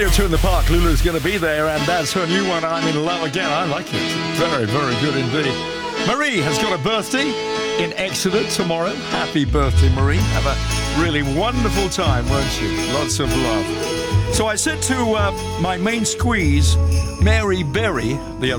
Radio 2 in the Park. Lulu's going to be there, and that's her new one, I'm in Love Again. I like it. Very, very good indeed. Marie has got a birthday in Exeter tomorrow. Happy birthday, Marie. Have a really wonderful time, won't you? Lots of love. So I said to my main squeeze, Mary Berry, the other